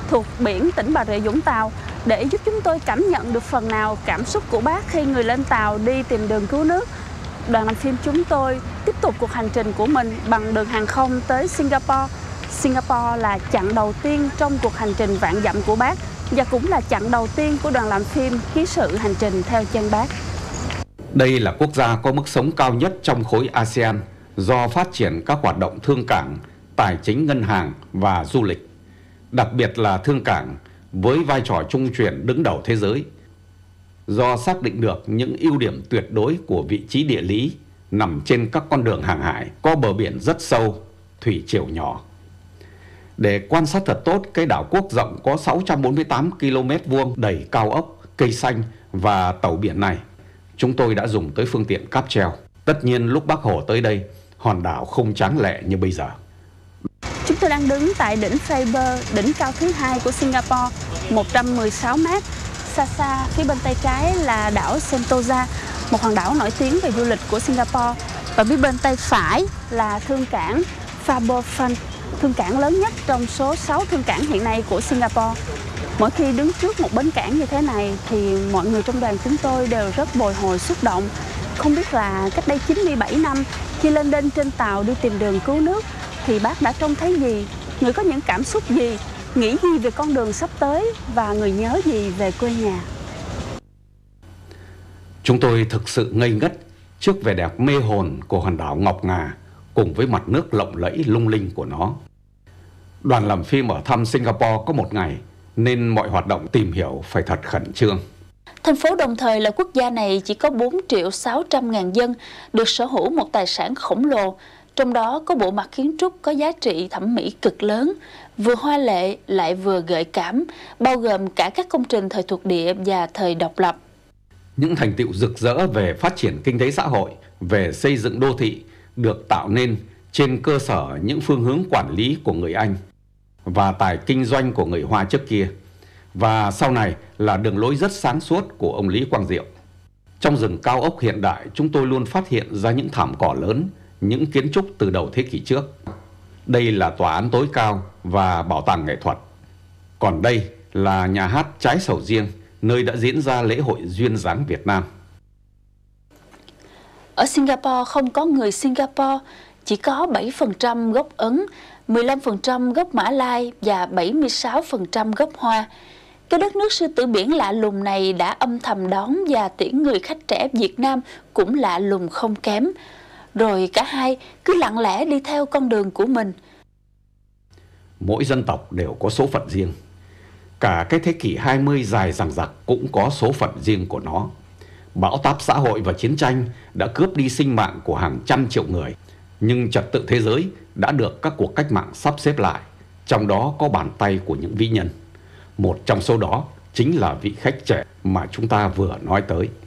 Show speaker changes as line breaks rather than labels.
thuộc biển tỉnh Bà Rịa Vũng Tàu để giúp chúng tôi cảm nhận được phần nào cảm xúc của bác khi người lên tàu đi tìm đường cứu nước. Đoàn làm phim chúng tôi tiếp tục cuộc hành trình của mình bằng đường hàng không tới Singapore. Singapore là chặng đầu tiên trong cuộc hành trình vạn dặm của bác và cũng là chặng đầu tiên của đoàn làm phim ký sự hành trình theo chân bác.
Đây là quốc gia có mức sống cao nhất trong khối ASEAN do phát triển các hoạt động thương cảng, tài chính ngân hàng và du lịch. Đặc biệt là thương cảng với vai trò trung chuyển đứng đầu thế giới. Do xác định được những ưu điểm tuyệt đối của vị trí địa lý nằm trên các con đường hàng hải có bờ biển rất sâu, thủy triều nhỏ. Để quan sát thật tốt cái đảo quốc rộng có 648 km vuông đầy cao ốc, cây xanh và tàu biển này, chúng tôi đã dùng tới phương tiện cáp treo. Tất nhiên lúc Bác Hồ tới đây, hòn đảo không tráng lệ như bây giờ.
Chúng tôi đang đứng tại đỉnh Faber, đỉnh cao thứ hai của Singapore, 116 m. Xa xa phía bên tay trái là đảo Sentosa, một hòn đảo nổi tiếng về du lịch của Singapore. Và phía bên tay phải là thương cảng Harbour Front, thương cảng lớn nhất trong số 6 thương cảng hiện nay của Singapore. Mỗi khi đứng trước một bến cảng như thế này thì mọi người trong đoàn chúng tôi đều rất bồi hồi xúc động. Không biết là cách đây 97 năm khi lên đên trên tàu đi tìm đường cứu nước thì bác đã trông thấy gì, người có những cảm xúc gì, nghĩ gì về con đường sắp tới và người nhớ gì về quê nhà.
Chúng tôi thực sự ngây ngất trước vẻ đẹp mê hồn của hòn đảo Ngọc Ngà cùng với mặt nước lộng lẫy lung linh của nó. Đoàn làm phim ở thăm Singapore có một ngày nên mọi hoạt động tìm hiểu phải thật khẩn trương.
Thành phố đồng thời là quốc gia này chỉ có 4.600.000 dân được sở hữu một tài sản khổng lồ, trong đó có bộ mặt kiến trúc có giá trị thẩm mỹ cực lớn, vừa hoa lệ lại vừa gợi cảm, bao gồm cả các công trình thời thuộc địa và thời độc lập.
Những thành tựu rực rỡ về phát triển kinh tế xã hội, về xây dựng đô thị được tạo nên trên cơ sở những phương hướng quản lý của người Anh và tài kinh doanh của người Hoa trước kia, và sau này là đường lối rất sáng suốt của ông Lý Quang Diệu. Trong rừng cao ốc hiện đại, chúng tôi luôn phát hiện ra những thảm cỏ lớn, những kiến trúc từ đầu thế kỷ trước. Đây là tòa án tối cao và bảo tàng nghệ thuật. Còn đây là nhà hát Trái Sầu Riêng, nơi đã diễn ra lễ hội duyên dáng Việt Nam.
Ở Singapore không có người Singapore, chỉ có 7% gốc Ấn, 15% gốc Mã Lai và 76% gốc Hoa. Cái đất nước sư tử biển lạ lùng này đã âm thầm đón và tiễn người khách trẻ Việt Nam cũng lạ lùng không kém. Rồi cả hai cứ lặng lẽ đi theo con đường của mình.
Mỗi dân tộc đều có số phận riêng. Cả cái thế kỷ 20 dài dằng dặc cũng có số phận riêng của nó. Bão táp xã hội và chiến tranh đã cướp đi sinh mạng của hàng trăm triệu người. Nhưng trật tự thế giới đã được các cuộc cách mạng sắp xếp lại. Trong đó có bàn tay của những vĩ nhân. Một trong số đó chính là vị khách trẻ mà chúng ta vừa nói tới.